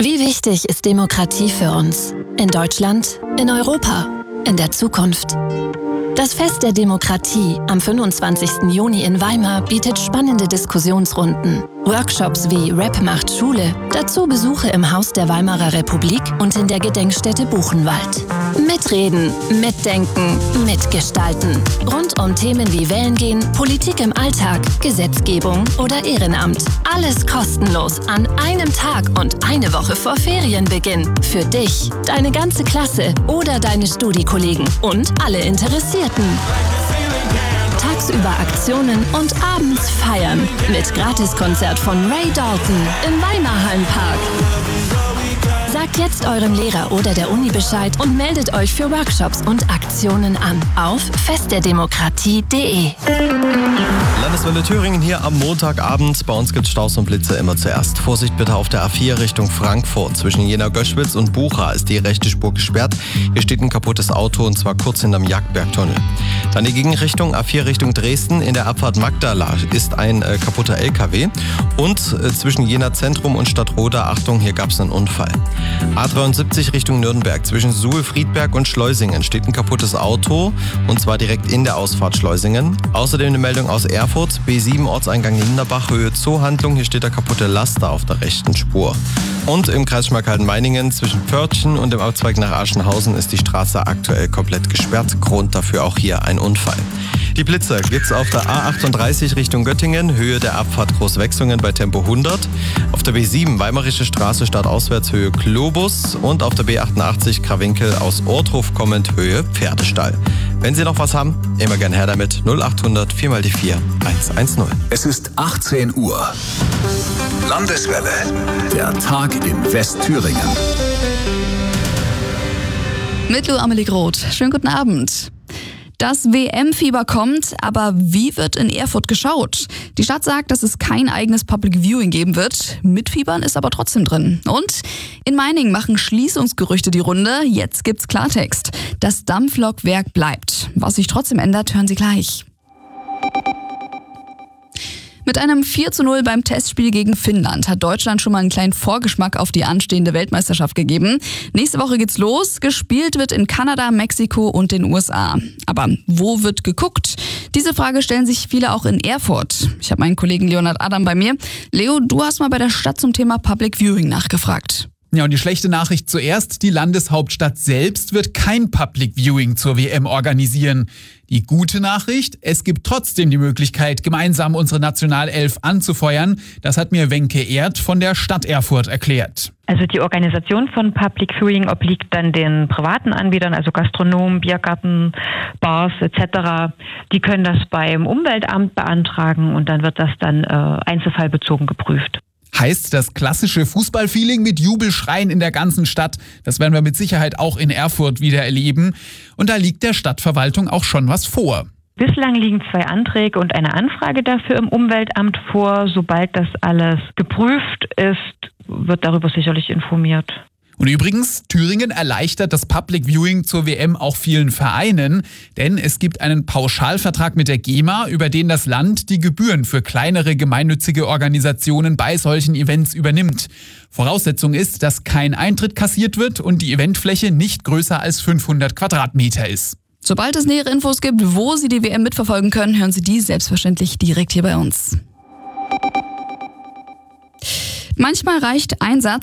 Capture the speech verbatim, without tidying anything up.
Wie wichtig ist Demokratie für uns? In Deutschland, in Europa, in der Zukunft? Das Fest der Demokratie am fünfundzwanzigsten Juni in Weimar bietet spannende Diskussionsrunden, Workshops wie Rap macht Schule, dazu Besuche im Haus der Weimarer Republik und in der Gedenkstätte Buchenwald. Mitreden, mitdenken, mitgestalten. Rund um Themen wie Wählen gehen, Politik im Alltag, Gesetzgebung oder Ehrenamt. Alles kostenlos an einem Tag und eine Woche vor Ferienbeginn. Für dich, deine ganze Klasse oder deine Studiekollegen und alle Interessierten. Tagsüber Aktionen und abends feiern. Mit Gratiskonzert von Ray Dalton im Weimar Hallenpark. Sagt jetzt eurem Lehrer oder der Uni Bescheid und meldet euch für Workshops und Aktionen an auf festderdemokratie punkt de. Landeswelle Thüringen hier am Montagabend. Bei uns gibt es Staus und Blitze immer zuerst. Vorsicht bitte auf der A vier Richtung Frankfurt. Zwischen Jena-Göschwitz und Bucha ist die rechte Spur gesperrt. Hier steht ein kaputtes Auto und zwar kurz hinterm Jagdbergtunnel. Dann die Gegenrichtung A vier Richtung Dresden. In der Abfahrt Magdala ist ein äh, kaputter L K W. Und äh, zwischen Jena Zentrum und Stadtroda, Achtung, hier gab es einen Unfall. A dreiundsiebzig Richtung Nürnberg. Zwischen Suhl, Friedberg und Schleusingen steht ein kaputtes Auto. Und zwar direkt in der Ausfahrt Schleusingen. Außerdem eine Meldung aus Erfurt. B sieben Ortseingang Linderbach, Höhe Zoohandlung. Hier steht der kaputte Laster auf der rechten Spur. Und im Kreis Schmalkalden-Meiningen zwischen Pförtchen und dem Abzweig nach Aschenhausen ist die Straße aktuell komplett gesperrt. Grund dafür auch hier ein Unfall. Die Blitze gibt's auf der A achtunddreißig Richtung Göttingen, Höhe der Abfahrt Großwechsungen bei Tempo hundert. Auf der B sieben Weimarische Straße startauswärts Höhe Globus und auf der B achtundachtzig Krawinkel aus Ortruf kommend Höhe Pferdestall. Wenn Sie noch was haben, immer gern her damit. null achthundert vier mal die vier hundertzehn. Es ist achtzehn Uhr. Landeswelle. Der Tag in Westthüringen. Mit Lou Amelie Groth. Schönen guten Abend. Das W M-Fieber kommt, aber wie wird in Erfurt geschaut? Die Stadt sagt, dass es kein eigenes Public Viewing geben wird. Mitfiebern ist aber trotzdem drin. Und in Meiningen machen Schließungsgerüchte die Runde. Jetzt gibt's Klartext. Das Dampflokwerk bleibt. Was sich trotzdem ändert, hören Sie gleich. Mit einem vier zu null beim Testspiel gegen Finnland hat Deutschland schon mal einen kleinen Vorgeschmack auf die anstehende Weltmeisterschaft gegeben. Nächste Woche geht's los. Gespielt wird in Kanada, Mexiko und den U S A. Aber wo wird geguckt? Diese Frage stellen sich viele auch in Erfurt. Ich habe meinen Kollegen Leonhard Adam bei mir. Leo, du hast mal bei der Stadt zum Thema Public Viewing nachgefragt. Ja, und die schlechte Nachricht zuerst, die Landeshauptstadt selbst wird kein Public Viewing zur W M organisieren. Die gute Nachricht, es gibt trotzdem die Möglichkeit, gemeinsam unsere Nationalelf anzufeuern. Das hat mir Wenke Erd von der Stadt Erfurt erklärt. Also die Organisation von Public Viewing obliegt dann den privaten Anbietern, also Gastronomen, Biergarten, Bars et cetera. Die können das beim Umweltamt beantragen und dann wird das dann äh, einzelfallbezogen geprüft. Heißt, das klassische Fußballfeeling mit Jubelschreien in der ganzen Stadt, das werden wir mit Sicherheit auch in Erfurt wieder erleben. Und da liegt der Stadtverwaltung auch schon was vor. Bislang liegen zwei Anträge und eine Anfrage dafür im Umweltamt vor. Sobald das alles geprüft ist, wird darüber sicherlich informiert. Und übrigens, Thüringen erleichtert das Public Viewing zur W M auch vielen Vereinen, denn es gibt einen Pauschalvertrag mit der GEMA, über den das Land die Gebühren für kleinere gemeinnützige Organisationen bei solchen Events übernimmt. Voraussetzung ist, dass kein Eintritt kassiert wird und die Eventfläche nicht größer als fünfhundert Quadratmeter ist. Sobald es nähere Infos gibt, wo Sie die W M mitverfolgen können, hören Sie die selbstverständlich direkt hier bei uns. Manchmal reicht ein Satz